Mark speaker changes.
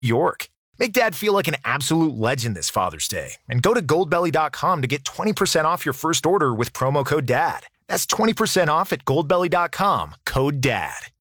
Speaker 1: York. Make Dad feel like an absolute legend this Father's Day and go to goldbelly.com to get 20% off your first order with promo code DAD. That's 20% off at goldbelly.com, code DAD.